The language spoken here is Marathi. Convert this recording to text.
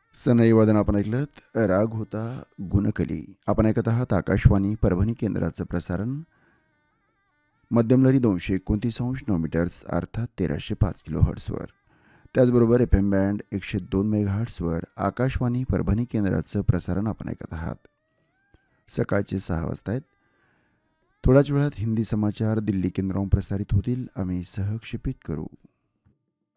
सनई वादन आपण ऐकलं. राग होता गुणकली. आपण ऐकत आहात आकाशवाणी परभणी केंद्राचं प्रसारण. मध्यमलहरी 229 मीटर्स अर्थात 1305 किलो हर्ट्सवर. त्याचबरोबर F M band 102 मेगाहर्ट्सवर Akashvani Parbhani केंद्राचं प्रसारण आपण ऐकत आहात. सकाळचे 6 वाजता आहेत. थोड्याच वेळात हिंदी समाचार दिल्ली केंद्रावरून प्रसारित होतील. आम्ही सहक्षेपित करू.